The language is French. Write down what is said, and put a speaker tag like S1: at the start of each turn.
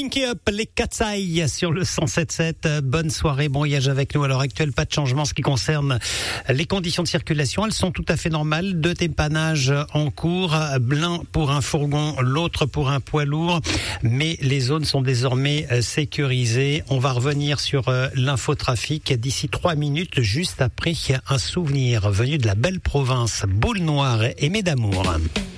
S1: Pinky Up, les Katsai sur le 107.7. Bonne soirée, bon voyage avec nous. À l'heure actuelle, pas de changement en ce qui concerne les conditions de circulation. Elles sont tout à fait normales. 2 dépannages en cours, l'un pour un fourgon, l'autre pour un poids lourd. Mais les zones sont désormais sécurisées. On va revenir sur l'infotrafic d'ici 3 minutes, juste après un souvenir venu de la belle province Boule Noire et Médamour.